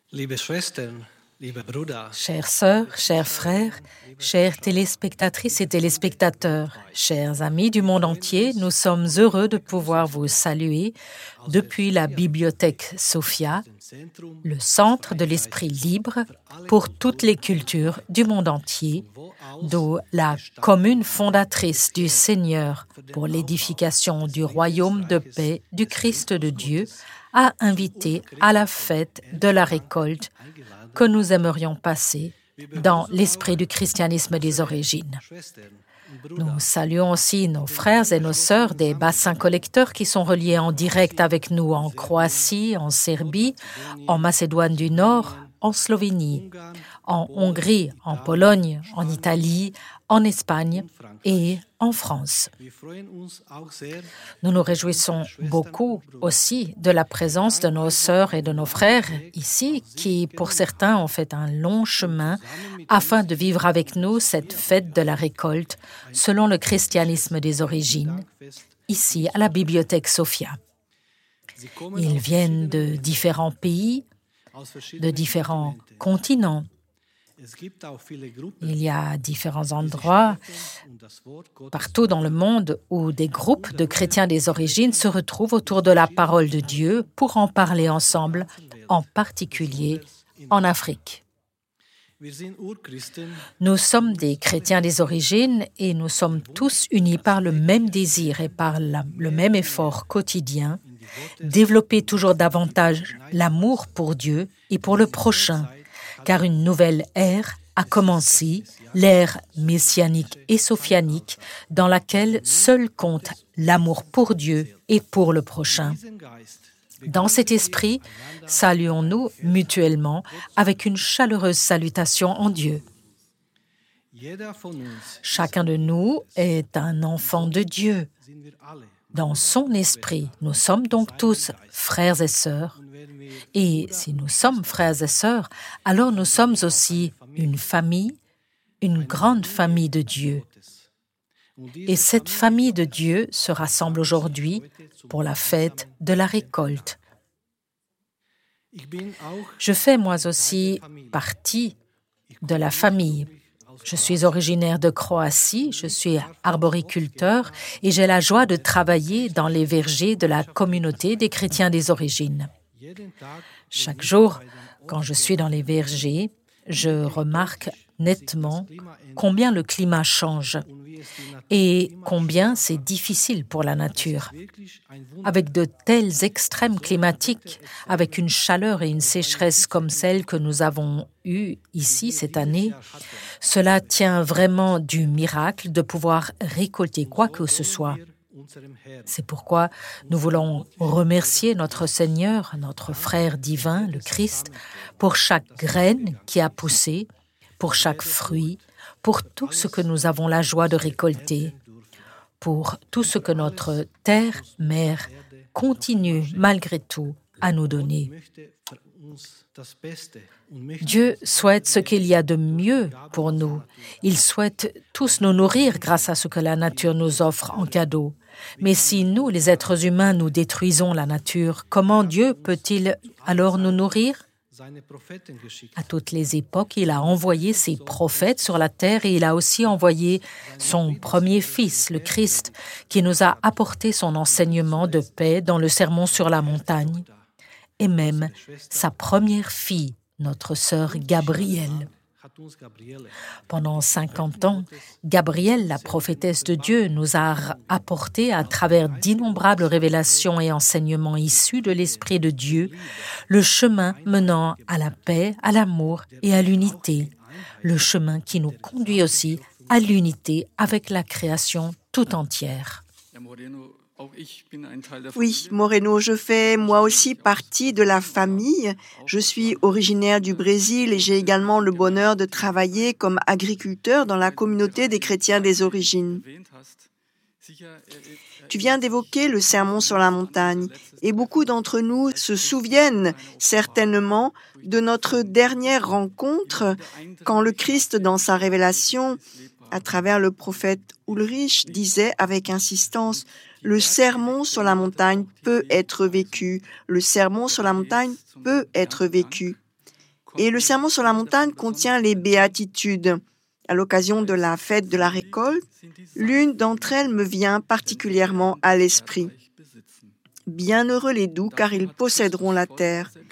Liebe Schwestern, liebe Brüder, Chères sœurs, chers frères, chères téléspectatrices et téléspectateurs, chers amis du monde entier, nous sommes heureux de pouvoir vous saluer depuis la bibliothèque Sophia, le centre de l'esprit libre pour toutes les cultures du monde entier, d'où la commune fondatrice du Seigneur pour l'édification du royaume de paix du Christ de Dieu a invité à la fête de la récolte que nous aimerions passer dans l'esprit du christianisme des origines. Nous saluons aussi nos frères et nos sœurs des bassins collecteurs qui sont reliés en direct avec nous en Croatie, en Serbie, en Macédoine du Nord, en Slovénie, en Hongrie, en Pologne, en Italie, en Espagne et en France. Nous nous réjouissons beaucoup aussi de la présence de nos sœurs et de nos frères ici qui, pour certains, ont fait un long chemin afin de vivre avec nous cette fête de la récolte selon le christianisme des origines, ici à la bibliothèque Sophia. Ils viennent de différents pays, de différents continents. Il y a différents endroits partout dans le monde où des groupes de chrétiens des origines se retrouvent autour de la parole de Dieu pour en parler ensemble, en particulier en Afrique. Nous sommes des chrétiens des origines et nous sommes tous unis par le même désir et par le même effort quotidien, développer toujours davantage l'amour pour Dieu et pour le prochain, car une nouvelle ère a commencé, l'ère messianique et sophianique, dans laquelle seul compte l'amour pour Dieu et pour le prochain. Dans cet esprit, saluons-nous mutuellement avec une chaleureuse salutation en Dieu. Chacun de nous est un enfant de Dieu. Dans son esprit, nous sommes donc tous frères et sœurs. Et si nous sommes frères et sœurs, alors nous sommes aussi une famille, une grande famille de Dieu. Et cette famille de Dieu se rassemble aujourd'hui pour la fête de la récolte. Je fais moi aussi partie de la famille. Je suis originaire de Croatie, je suis arboriculteur et j'ai la joie de travailler dans les vergers de la communauté des chrétiens des origines. Chaque jour, quand je suis dans les vergers, je remarque nettement combien le climat change et combien c'est difficile pour la nature. Avec de tels extrêmes climatiques, avec une chaleur et une sécheresse comme celle que nous avons eues ici cette année, cela tient vraiment du miracle de pouvoir récolter quoi que ce soit. C'est pourquoi nous voulons remercier notre Seigneur, notre frère divin, le Christ, pour chaque graine qui a poussé, pour chaque fruit, pour tout ce que nous avons la joie de récolter, pour tout ce que notre terre-mère continue malgré tout à nous donner. Dieu souhaite ce qu'il y a de mieux pour nous. Il souhaite tous nous nourrir grâce à ce que la nature nous offre en cadeau. Mais si nous, les êtres humains, nous détruisons la nature, comment Dieu peut-il alors nous nourrir ? À toutes les époques, il a envoyé ses prophètes sur la terre et il a aussi envoyé son premier fils, le Christ, qui nous a apporté son enseignement de paix dans le Sermon sur la montagne, et même sa première fille, notre sœur Gabrielle. Pendant 50 ans, Gabrielle, la prophétesse de Dieu, nous a apporté à travers d'innombrables révélations et enseignements issus de l'Esprit de Dieu, le chemin menant à la paix, à l'amour et à l'unité, le chemin qui nous conduit aussi à l'unité avec la création tout entière. Oui, Moreno, je fais moi aussi partie de la famille. Je suis originaire du Brésil et j'ai également le bonheur de travailler comme agriculteur dans la communauté des chrétiens des origines. Tu viens d'évoquer le Sermon sur la montagne et beaucoup d'entre nous se souviennent certainement de notre dernière rencontre quand le Christ, dans sa révélation, à travers le prophète Ulrich, disait avec insistance « Le sermon sur la montagne peut être vécu. Le sermon sur la montagne peut être vécu. » Et le Sermon sur la montagne contient les béatitudes. À l'occasion de la fête de la récolte, l'une d'entre elles me vient particulièrement à l'esprit. Bienheureux les doux, car ils posséderont la terre.